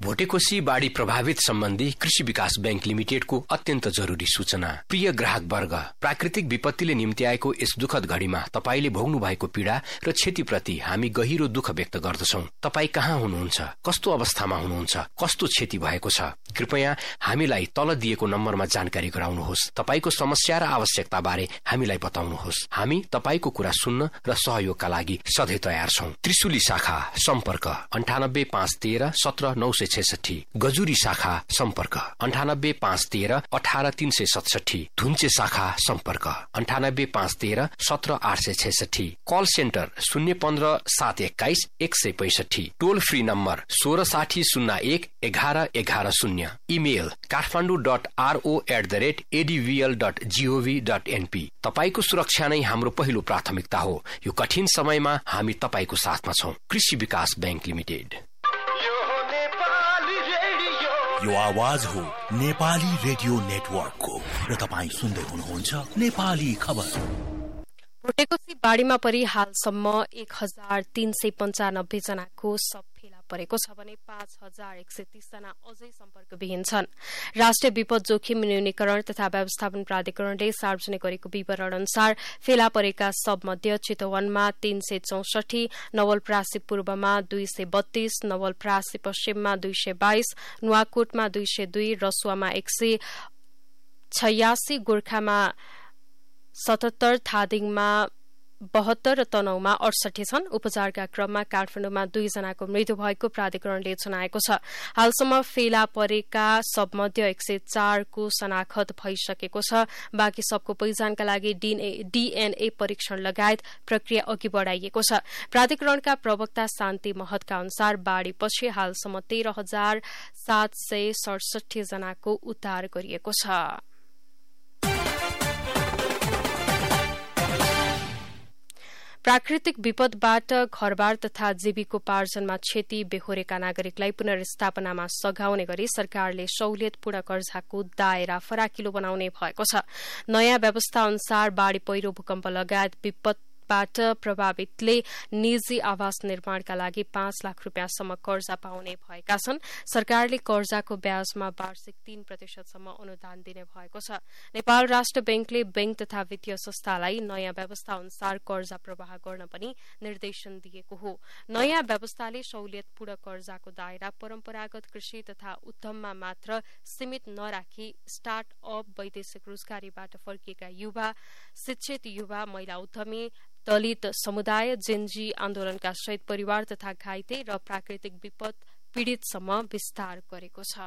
भोटेकोशी बाढी प्रभावित सम्बन्धी कृषि विकास बैंक लिमिटेडको अत्यन्त जरुरी सूचना। प्रिय ग्राहक वर्ग, प्राकृतिक विपत्तिले निम्ति आएको यस दुःखद घडीमा तपाईले भोग्नु भएको पीड़ा र क्षतिप्रति हामी गहिरो दुःख व्यक्त गर्दछौं। तपाई कहाँ हुनुहुन्छ, कस्तो अवस्थामा हुनुहुन्छ, कस्तो क्षति भएको छ, कृपया हामीलाई तल दिएको नम्बरमा जानकारी गराउनुहोस्। तपाईको समस्या र आवश्यकता बारे हामीलाई बताउनुहोस्। हामी तपाईको कुरा सुन्न र सहयोगका लागि सधैँ तयार छौं। त्रिशुली शाखा सम्पर्क 98 513 17 966, गजुरी शाखा सम्पर्क 98 513 18 367, धुन्चे शाखा सम्पर्क 98 513 17 866, कल सेन्टर 015 721 165, टोल फ्री नम्बर 1660 01 11 11, इमेल kathmandu.ro@advl.gov.np। तपाईको सुरक्षा नै हाम्रो पहिलो प्राथमिकता हो। यो कठिन समयमा हामी तपाईको साथमा छौं। कृषि विकास बैंक लिमिटेड। यो आवाज हो नेपाली रेडियो नेटवर्कको र तपाईं सुन्दै हुनुहुन्छ नेपाली खबर। भोटेकोशी बाढीमा परि हालसम्म 1395 जनाको शव फेला परेको छ भने 5130 जना अझै सम्पर्कविहीन छन्। राष्ट्रिय विपद जोखिम न्यूनीकरण तथा व्यवस्थापन प्राधिकरणले सार्वजनिक गरेको विवरण अनुसार फेला परेका शव मध्ये चितवनमा 364, नवलपरासी पूर्वमा 232, नवलपरासी पश्चिममा 222, नुवाकोटमा 202, रसुवामा 186, गोर्खामा 77, थादिङमा 72 र तनहुमा 68 छन्। उपचारका क्रममा काठमाडौँमा 2 जनाको मृत्यु भएको प्राधिकरणले जनाएको छ। हालसम्म फेला परेका सबमध्ये 104 को शनाखत भइसकेको छ। बाँकी सबको पहिचानका लागि डीएनए परीक्षण लगायत प्रक्रिया अघि बढाइएको छ। प्राधिकरणका प्रवक्ता शान्ति महतका अनुसार बाढीपछि हालसम्म 13,767 जनाको उद्धार गरिएको छ। प्राकृतिक विपदबाट घरबार तथा जीविकोपार्जनमा क्षति बेहोरेका नागरिकलाई पुनर्स्थापनामा सघाउने गरी सरकारले सहुलियतपूर्ण कर्जाको दायरा फराकिलो बनाउने भएको छ। नयाँ व्यवस्था अनुसार बाढी, पहिरो, भूकम्प लगायत विपदबाट प्रभावितले निजी आवास निर्माणका लागि 5 लाख रुपियाँसम्म कर्जा पाउने भएका छन्। सरकारले कर्जाको ब्याजमा वार्षिक 3% सम्म अनुदान दिने भएको छ। नेपाल राष्ट्र बैंकले बैंक तथा वित्तीय संस्थालाई नयाँ व्यवस्था अनुसार कर्जा प्रवाह गर्न पनि निर्देशन दिएको हो। नयाँ व्यवस्थाले सहुलियतपूर्ण कर्जाको दायरा परम्परागत कृषि तथा उद्यममा मात्र सीमित नराखी स्टार्ट अप, वैदेशिक रोजगारीबाट फर्किएका युवा, शिक्षित युवा, महिला उद्यमी, दलित समुदाय, जेनजी आन्दोलनका शहीद परिवार तथा घाइते र प्राकृतिक विपद पीड़ितसम्म विस्तार गरेको छ।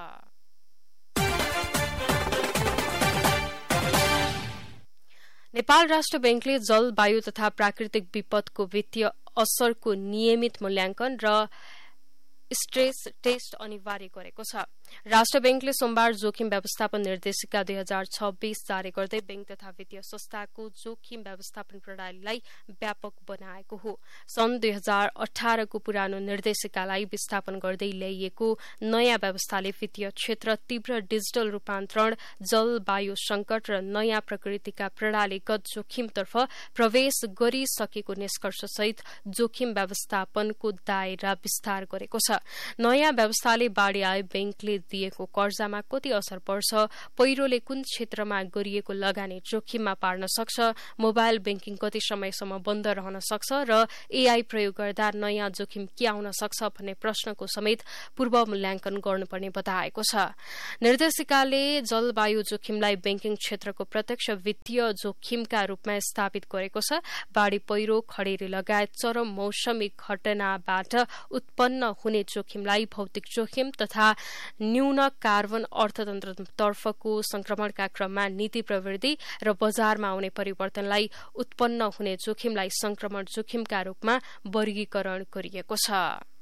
नेपाल राष्ट्र बैंकले जल, वायु तथा प्राकृतिक विपदको वित्तीय असरको नियमित मूल्याङ्कन र स्ट्रेस टेस्ट अनिवार्य गरेको छ। राष्ट्र बैंकले सोमबार जोखिम व्यवस्थापन निर्देशिका 2026 जारी गर्दै बैंक तथा वित्तीय संस्थाको जोखिम व्यवस्थापन प्रणालीलाई व्यापक बनाएको हो। सन् 2018 को पुरानो निर्देशिकालाई विस्थापन गर्दै ल्याइएको नयाँ व्यवस्थाले वित्तीय क्षेत्र, तीव्र डिजिटल रूपान्तरण, जलवायु संकट र नयाँ प्रकृतिका प्रणालीगत जोखिमतर्फ प्रवेश गरिसकेको निष्कर्षसहित जोखिम व्यवस्थापनको दायरा विस्तार गरेको छ। नयाँ व्यवस्थाले बाढी आए बैंकले दिएको कर्जामा कति असर पर्छ, पहिरोले कुन क्षेत्रमा गरिएको लगानी जोखिममा पार्न सक्छ, मोबाइल बैंकिङ कति समयसम्म बन्द रहन सक्छ र एआई प्रयोग गर्दा नयाँ जोखिम के आउन सक्छ भन्ने प्रश्नको समेत पूर्व मूल्याङ्कन गर्नुपर्ने बताएको छ। निर्देशिकाले जलवायु जोखिमलाई बैंकिङ क्षेत्रको प्रत्यक्ष वित्तीय जोखिमका रूपमा स्थापित गरेको छ। बाढी, पहिरो, खडेरी लगायत चरम मौसमी घटनाबाट उत्पन्न हुने जोखिमलाई भौतिक जोखिम तथा न्यून कार्बन अर्थतन्त्रतर्फको संक्रमणका क्रममा नीति प्रवृत्ति र बजारमा आउने परिवर्तनलाई उत्पन्न हुने जोखिमलाई संक्रमण जोखिमका रूपमा वर्गीकरण गरिएको छ।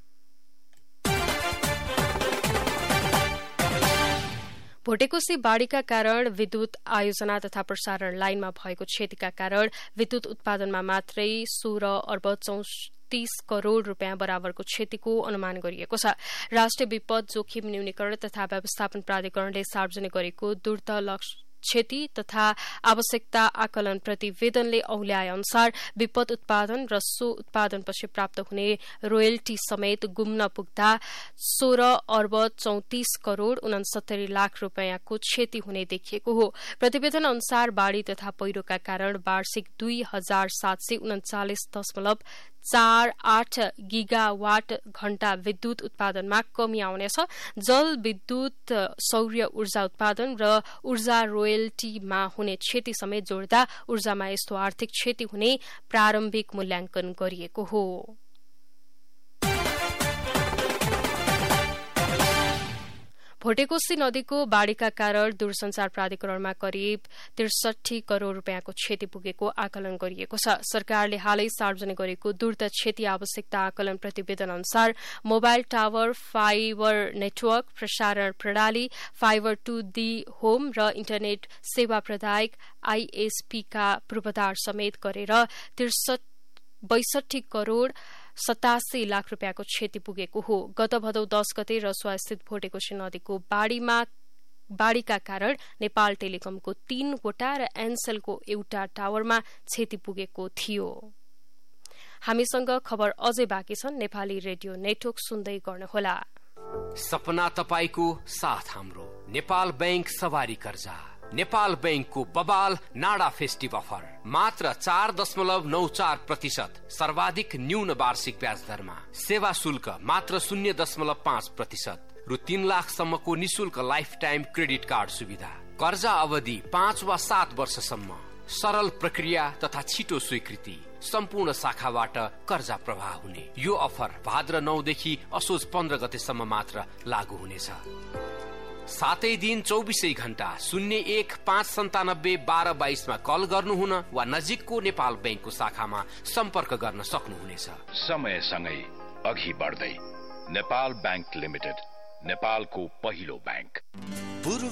भोटेकोशी बाढीका कारण विद्युत आयोजना तथा प्रसारण लाइनमा भएको क्षतिका कारण विद्युत उत्पादनमा मात्रै 16 अर्ब 30 करोड़ रुपियाँ बराबरको क्षतिको अनुमान गरिएको छ। राष्ट्रिय विपद जोखिम न्यूनीकरण तथा व्यवस्थापन प्राधिकरणले सार्वजनिक गरेको क्षति तथा आवश्यकता आकलन प्रतिवेदनले औल्याए अनुसार विपद उत्पादन र सो उत्पादनपछि प्राप्त हुने रोयल्टी समेत गुम्न पुग्दा 16 अर्ब 34 करोड़ 69 लाख रुपियाँको क्षति हुने देखिएको हो। प्रतिवेदन अनुसार बाढ़ी तथा पहिरोका कारण वार्षिक 2739.48 गिगावाट घण्टा विद्युत उत्पादनमा कमी आउनेछ। जल विद्युत सौर्य ऊर्जा उत्पादन र ऊर्जा रोयल्टीमा हुने क्षति समेत जोड्दा ऊर्जामा यस्तो आर्थिक क्षति हुने प्रारम्भिक मूल्याङ्कन गरिएको हो। भोटेकोशी नदीको बाढ़ीका कारण दूरसञ्चार प्राधिकरणमा करिब 63 करोड़ रुपियाँको क्षति पुगेको आकलन गरिएको छ। सरकारले हालै सार्वजनिक गरेको द्रुत क्षति आवश्यकता आकलन प्रतिवेदन अनुसार मोबाइल टावर, फाइबर नेटवर्क, प्रसारण प्रणाली, फाइबर टू दी होम र इन्टरनेट सेवा प्रदायक ISP का पूर्वाधार समेत गरेर 62 करोड़ 87 लाख रुपियाँको क्षति पुगेको हो। गत भदौ 10 गते रसुवा स्थित भोटेकोशी नदीको बाढ़ीका कारण नेपाल टेलिकमको 3 वटा र एनसेलको एउटा टावरमा क्षति पुगेको थियो। हामीसँग खबर अझै बाँकी छन्। नेपाली रेडियो नेटवर्क सुन्दै गर्नुहोला। सपना तपाईको साथ हाम्रो नेपाल बैंक सवारी कर्जा। नेपाल बैंकको बबाल नाडा फेस्टिभ अफर मात्र 4.94% सर्वाधिक न्यून वार्षिक ब्याज दरमा। सेवा शुल्क मात्र 0.5% रु 3 लाखसम्मको निशुल्क लाइफ टाइम क्रेडिट कार्ड सुविधा। कर्जा अवधि 5 वा 7 वर्षसम्म। सरल प्रक्रिया तथा छिटो स्वीकृति। सम्पूर्ण शाखाबाट कर्जा प्रवाह हुने यो अफर भाद्र 9 देखि असोज 15 गतेसम्म मात्र लागू हुनेछ। सातै दिन 24 घण्टा 01-597-1222 मा कल गर्नुहुन वा नजिकको नेपाल बैंकको शाखामा सम्पर्क गर्न सक्नुहुनेछ। समयसँगै अघि बढ्दै नेपाल बैंक लिमिटेड, नेपालको पहिलो बैंक।